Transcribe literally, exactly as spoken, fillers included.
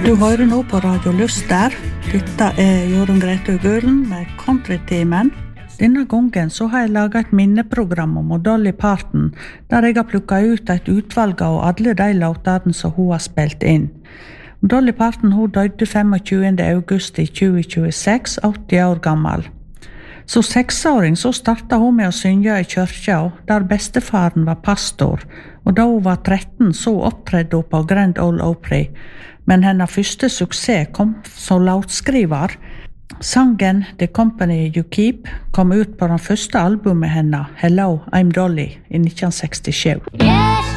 Du hører nå på Radio Lyster. Dette er Jorunn Grete Gulen med Country-timen. Denne gangen så har jeg laget et minneprogram om Dolly Parton, der jeg har plukket ut et utvalg av alle de låtene som hun har spilt inn. Dolly Parton hun døde tjuefem august i tjue tjueseks, åtti år gammel. Så seksåring så startet hun med å synge i kyrkja, der bestefaren var pastor, og da hun var tretten så opptredde hun på Grand Ole Opry. Men hennes første suksess kom som låtskriver. Sangen The Company You Keep kom ut på den første albumet henne, Hello, I'm Dolly, i nitten sekstisju. Yes!